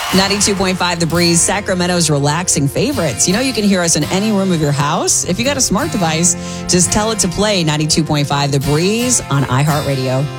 92.5 The Breeze, Sacramento's relaxing favorites. You know you can hear us in any room of your house. If you got a smart device, just tell it to play 92.5 The Breeze on iHeartRadio.